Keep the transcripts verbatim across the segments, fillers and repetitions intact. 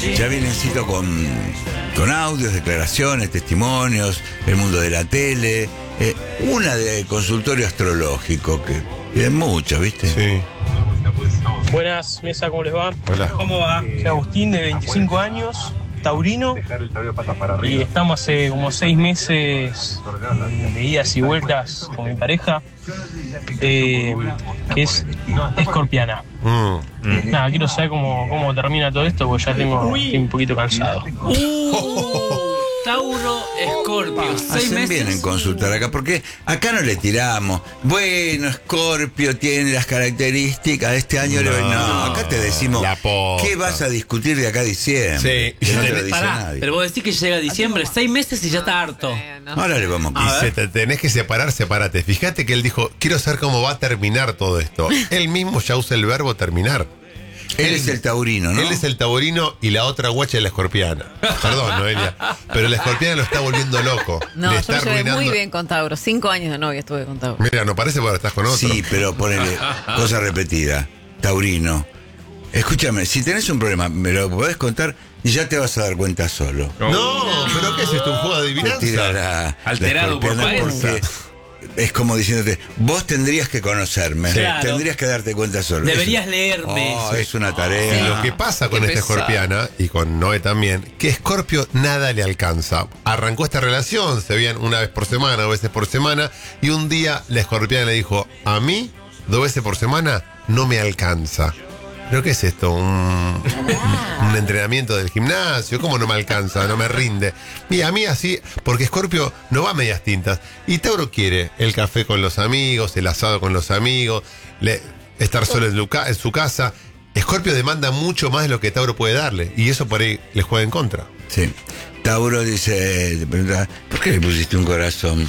Ya vienencito con, con audios, declaraciones, testimonios, el mundo de la tele, eh, una de consultorio astrológico, que es mucho, ¿viste? Sí. Buenas, mesa, ¿cómo les va? Hola. ¿Cómo va? Soy Agustín, de veinticinco años, taurino, y estamos hace como seis meses de idas y vueltas con mi pareja, eh, que es escorpiana. Mm. Nada, quiero saber cómo, cómo termina todo esto, porque ya tengo estoy un poquito cansado. Uh, Tauro, Escorpio, seis Hacen bien en meses. consultar acá, porque acá no le tiramos. Bueno, Escorpio tiene las características de este año. No, le... no acá te decimos, la posta. ¿qué vas a discutir de acá a diciembre? Sí. Que no te Tenés- lo dice Pará, nadie. pero vos decís que llega diciembre, seis meses y ya está harto. Ahora le vamos Y a se te tenés que separar, sepárate. Fíjate que él dijo, quiero saber cómo va a terminar todo esto. Él mismo ya usa el verbo terminar. Él es el taurino, ¿no? Él es el taurino y la otra guacha es la escorpiana. Perdón, Noelia. Pero la escorpiana lo está volviendo loco. No, Le yo está me llevé arruinando. muy bien con Tauro. Cinco años de novia estuve con Tauro. Mira, no parece porque ahora estás con otro. Sí, pero ponele cosa repetida. Taurino. Escúchame, si tenés un problema, me lo podés contar y ya te vas a dar cuenta solo. No, pero ¿qué es esto? ¿Un juego de Te tira adivinanza? la, Alterado la escorpiana por porque pareja. es como diciéndote, vos tendrías que conocerme, Claro. tendrías que darte cuenta solo. Deberías Es- leerme. Oh, es una tarea. Y lo que pasa con Qué esta pesado. escorpiana y con Noé también, que Escorpio nada le alcanza. Arrancó esta relación, se veían una vez por semana, dos veces por semana, y un día la escorpiana le dijo, a mí, dos veces por semana, no me alcanza. ¿Pero qué es esto? ¿Un, un entrenamiento del gimnasio? ¿Cómo no me alcanza? No me rinde. Y a mí así, porque Escorpio no va a medias tintas. Y Tauro quiere el café con los amigos, el asado con los amigos, le- estar solo en, Luca- en su casa. Escorpio demanda mucho más de lo que Tauro puede darle. Y eso por ahí le juega en contra. Sí. Tauro dice, te pregunta, ¿por qué le pusiste un corazón?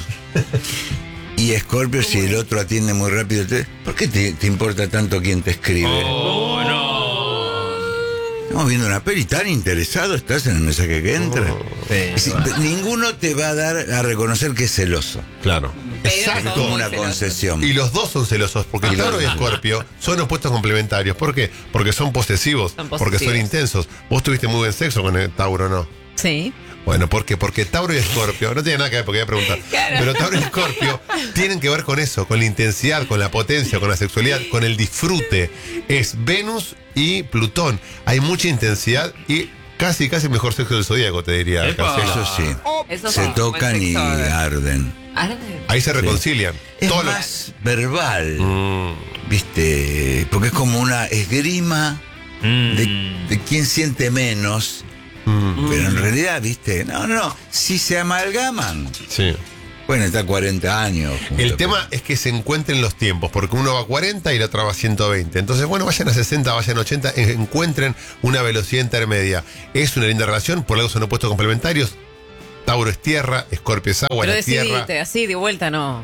Y Escorpio, si el otro atiende muy rápido, te- ¿por qué te, te importa tanto quién te escribe? Oh, no. Estamos viendo una peli, tan interesado estás en el mensaje que entra. Sí, Si- ninguno te va a dar a reconocer que es celoso. Claro. Es como una concesión. Y los dos son celosos, porque Y los Tauro y dos. Escorpio son opuestos complementarios. ¿Por qué? Porque son posesivos, Son porque son posesivos. intensos. Vos tuviste muy buen sexo con el Tauro, ¿no? Sí. Bueno, ¿por qué? Porque Tauro y Escorpio, no tiene nada que ver porque voy a preguntar, pero Tauro y Escorpio tienen que ver con eso, con la intensidad, con la potencia, con la sexualidad, con el disfrute. Es Venus y Plutón. Hay mucha intensidad y casi, casi mejor sexo del zodíaco, te diría. Epa. Casi. Eso sí. Eso Se sí, tocan buen y sexo, a ver. arden. Arde. Ahí se reconcilian. Es Todo lo- más verbal, Mm. ¿viste? Porque es como una esgrima de, de quién siente menos. Mm. Pero en realidad, ¿viste? No, no, si se amalgaman, Sí. pueden estar cuarenta años. juntos. El tema es que se encuentren los tiempos, porque uno va a cuarenta y la otra va a ciento veinte. Entonces, bueno, vayan a sesenta, vayan a ochenta, en- encuentren una velocidad intermedia. Es una linda relación, por algo son opuestos complementarios. Tauro es tierra, Escorpio es agua, Pero la tierra. decidiste, así de vuelta no.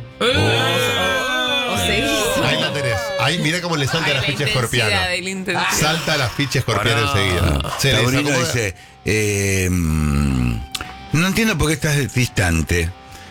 Eh. O seguís. Ahí la tenés. Ahí mirá cómo le salta Ay, la la ficha intensidad, escorpiana. de la intensidad. Salta la ficha escorpiana Pará. enseguida. Se le Taurino desacomoda- dice, eh, mm, no entiendo por qué estás distante.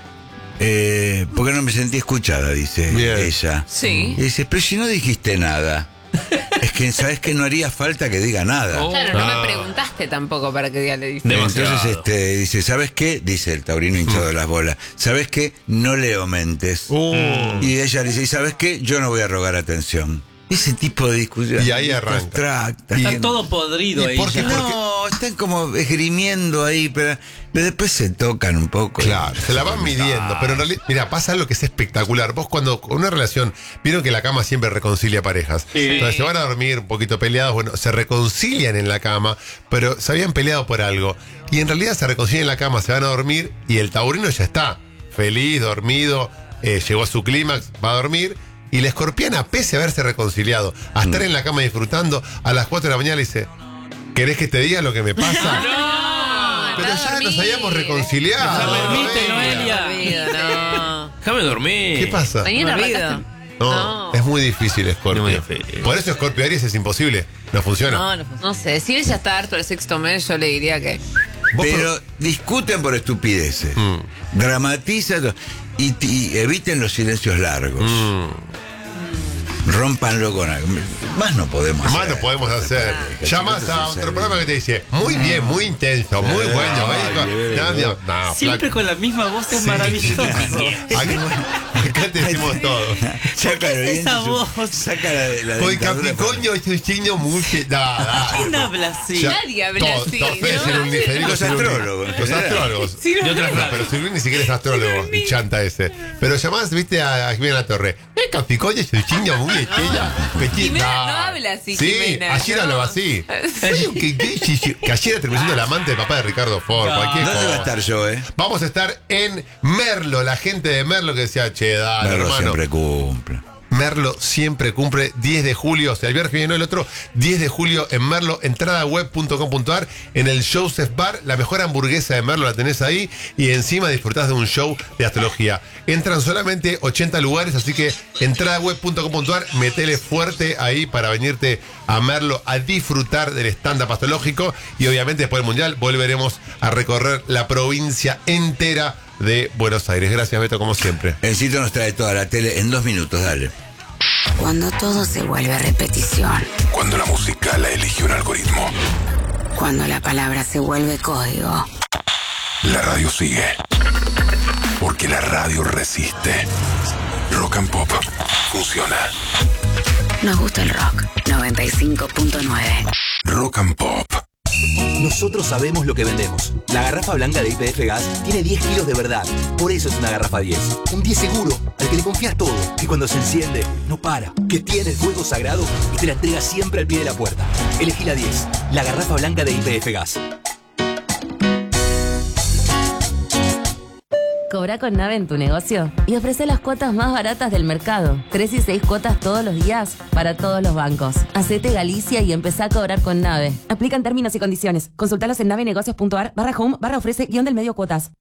Eh, porque no me sentí escuchada, dice Bien. ella. Sí. Y dice, pero si no dijiste nada. Es que sabes que no haría falta que diga nada. Oh. Claro, no Ah. me preguntaste tampoco para que ya le diste. Demasiado. Entonces este, dice, ¿sabes qué? Dice el taurino hinchado de las bolas. ¿Sabes qué? No leo mentes. Uh. Y ella le dice, ¿y sabes qué? Yo no voy a rogar atención. Ese tipo de discusión. Y ahí arranca. abstracta. Está Y- todo podrido ¿Y ahí. por qué? ya. No, están como esgrimiendo ahí, pero, pero después se tocan un poco. Claro, se la van midiendo, pero en realidad, mira, pasa algo que es espectacular. Vos cuando con una relación, vieron que la cama siempre reconcilia parejas. Entonces se van a dormir un poquito peleados, bueno, se reconcilian en la cama, pero se habían peleado por algo. Y en realidad se reconcilian en la cama, se van a dormir y el taurino ya está, feliz, dormido, eh, llegó a su clímax, va a dormir. Y la escorpiana, pese a haberse reconciliado, a estar en la cama disfrutando, a las cuatro de la mañana le dice, ¿querés que te diga lo que me pasa? No, Pero anda a ya nos dormir. habíamos reconciliado. Déjame dormirte, Noelia. Noelia. Olvido, no. Déjame dormir. ¿Qué pasa? Mañana Me olvido. No, No. es muy difícil, Scorpio. Muy difícil. Por eso Scorpio Aries es imposible. No funciona. No, no, no sé. Si él ya está harto del sexto mes, yo le diría que. Vos Pero discuten por estupideces. Mm. Dramatizan y, y eviten los silencios largos. Mm. Rómpanlo con algo. Más no podemos Más hacer. no podemos hacer. Llamas a otro programa que te dice, muy bien, muy intenso, muy bueno. Ay, ¿eh? qué No, bien. no, no, Siempre flaco. con la misma voz es Sí. maravilloso. Acá, acá te decimos todo. Sácalo ¿Qué es bien, esa su- voz? Saca la, la Porque dentadura Capricornio es un signo muy... No, dale. ¿Quién habla así? Ya, Nadie habla todo- así, todo- ¿no? Federico, Federico Los Cirulli. astrólogos, en Los general. astrólogos. Sí, no, De otras No, radios. pero Cirulli ni siquiera es astrólogo y chanta ese. Pero llamás, viste, a, a Jimena Torre. ¿Eh, Capricornio es un signo muy estrella? Jimena no habla así, Sí, Jimena, ayer no. hablaba así. que, que, que, que ayer terminó siendo el amante del papá de Ricardo Ford. No. Cualquier ¿Dónde va a cosa. estar yo, eh? Vamos a estar en Merlo, la gente de Merlo que decía, che, dale, Merlo hermano. siempre cumple. Merlo siempre cumple diez de julio, o sea, el viernes que viene, no el otro, diez de julio en Merlo, entrada web punto com punto ar, en el Joseph Bar, la mejor hamburguesa de Merlo la tenés ahí y encima disfrutás de un show de astrología. Entran solamente ochenta lugares, así que entrada web punto com punto ar, metele fuerte ahí para venirte a Merlo a disfrutar del stand-up astrológico y obviamente después del Mundial volveremos a recorrer la provincia entera de Buenos Aires. Gracias, Beto, como siempre. Encito nos trae toda la tele en dos minutos, dale. Cuando todo se vuelve repetición. Cuando la música la elige un algoritmo. Cuando la palabra se vuelve código. La radio sigue. Porque la radio resiste. Rock and Pop funciona. Nos gusta el rock. noventa y cinco punto nueve. Rock and Pop. Nosotros sabemos lo que vendemos. La garrafa blanca de Y P F Gas tiene diez kilos de verdad. Por eso es una garrafa diez. Un diez seguro, al que le confías todo. Que cuando se enciende, no para. Que tiene el fuego sagrado y te la entrega siempre al pie de la puerta. Elegí la diez. La garrafa blanca de Y P F Gas. Cobra con Nave en tu negocio y ofrece las cuotas más baratas del mercado. Tres y seis cuotas todos los días para todos los bancos. Hacete Galicia y empezá a cobrar con Nave. Aplican términos y condiciones. Consultalos en navenegocios punto ar barra home barra ofrece guión del medio cuotas.